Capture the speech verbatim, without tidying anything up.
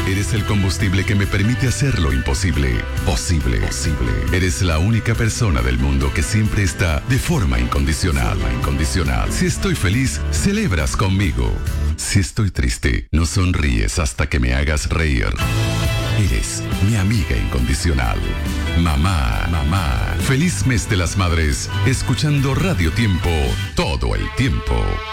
Eres el combustible que me permite hacer lo imposible posible. Posible. Eres la única persona del mundo que siempre está de forma incondicional. Incondicional. Si estoy feliz, celebras conmigo. Si estoy triste, no sonríes hasta que me hagas reír. Eres mi amiga incondicional. Mamá, mamá. Feliz mes de las madres, escuchando Radio Tiempo todo el tiempo.